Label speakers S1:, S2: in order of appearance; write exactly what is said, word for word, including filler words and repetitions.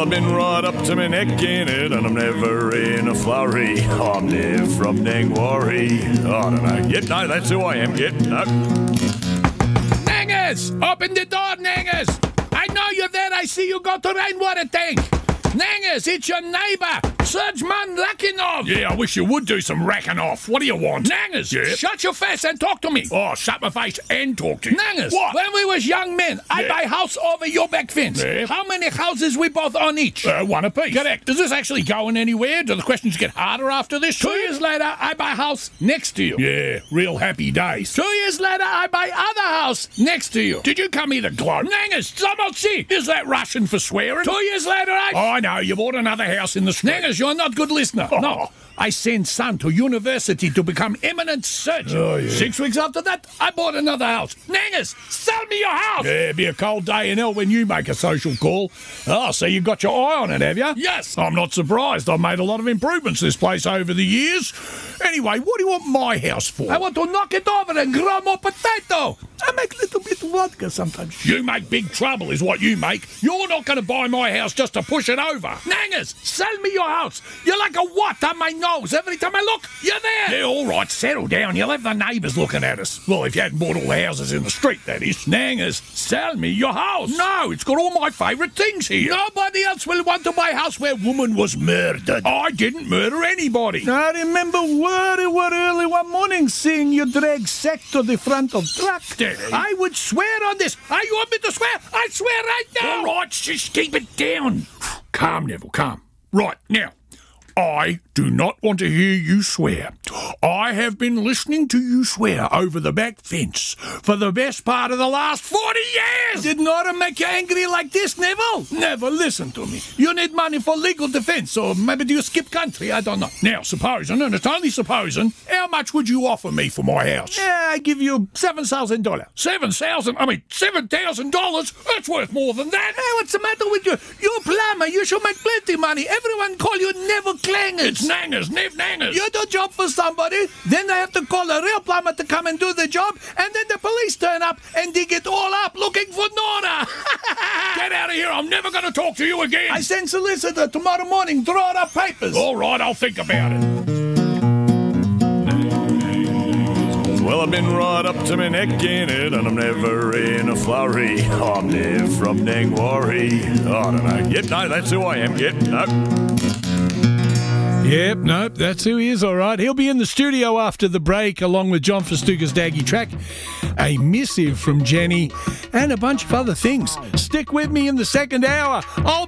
S1: I've been right up to my neck in it, and I'm never in a flurry. I'm Nev from Nangwarry. I don't know. Yep, no, that's who I am. Yep, no.
S2: Nangers! Open the door, Nangers! I know you're there. I see you go to rainwater tank. Nangers, it's your neighbour, Sergeant Rakinov.
S3: Yeah, I wish you would do some racking off. What do you want?
S2: Nangers,
S3: Yeah.
S2: shut your face and talk to me.
S3: Oh, shut my face and talk to you.
S2: Nangers,
S3: What?
S2: when we was young men, I
S3: Yeah.
S2: buy house over your back fence.
S3: Yeah.
S2: How many houses we both own each?
S3: Uh, one apiece.
S2: Correct. Is this actually going anywhere? Do the questions get harder after this? Two years later, I buy house next to you.
S3: Yeah, real happy days.
S2: Two years later, I buy other house next to you.
S3: Did you come here to gloat?
S2: Nangers, Zamotsi.
S3: Is that Russian for swearing?
S2: Two years later, I...
S3: Oh, I know, you bought another house in the street.
S2: Nangers, you're not good listener.
S3: Oh.
S2: No. I sent son to university to become eminent surgeon.
S3: Oh, yeah.
S2: Six weeks after that, I bought another house. Nangers, sell me your house.
S3: Yeah, it'll be a cold day in hell when you make a social call. Oh, so you got your eye on it, have you?
S2: Yes.
S3: I'm not surprised. I've made a lot of improvements to this place over the years. Anyway, what do you want my house for?
S2: I want to knock it over and grow more potato. I make a little bit of vodka sometimes.
S3: You make big trouble is what you make. You're not going to buy my house just to push it over.
S2: Nangers, sell me your house. You're like a what on my nose. Every time I look, you're there.
S3: Yeah, all right, settle down. You'll have the neighbours looking at us. Well, if you hadn't bought all the houses in the street, that is.
S2: Nangers, sell me your house.
S3: No, it's got all my favourite things here.
S2: Nobody else will want to buy a house where woman was murdered.
S3: I didn't murder anybody.
S4: I remember very, very early one morning seeing you drag sack to the front of truck.
S3: Daddy.
S2: I would swear on this. I you want me to swear? I swear right now.
S3: All right, just keep it down. Calm, Neville, calm. Right, now, I do not want to hear you swear. I have been listening to you swear over the back fence for the best part of the last forty years.
S2: Did Nora make you angry like this, Neville? Never listen to me. You need money for legal defense, or maybe do you skip country? I don't know.
S3: Now, supposing, and it's only supposing, how much would you offer me for my house?
S2: Yeah, I give you seven thousand dollars.
S3: Seven thousand? I mean, seven thousand dollars? That's worth more than that.
S2: Hey, what's the matter with you? You're a plumber. You should make plenty money. Everyone call you Neville Clangers.
S3: It's Nangers, Nev Nangers.
S2: You do a job for somebody, then they have to call a real plumber to come and do the job, and then the police turn up and dig it all up looking for Nora.
S3: Get out of here. I'm never going to talk to you again.
S2: I send solicitor tomorrow morning, draw up papers.
S3: All right, I'll think about it.
S1: Well, I've been right up to my neck in it, and I'm never in a flurry. I'm Nev from Nangwarry. I don't know. Yep, no, that's who I am. Yep, no.
S4: Yep, nope, that's who he is, all right. He'll be in the studio after the break, along with John Festuca's Daggy Track, a missive from Jenny, and a bunch of other things. Stick with me in the second hour. I'll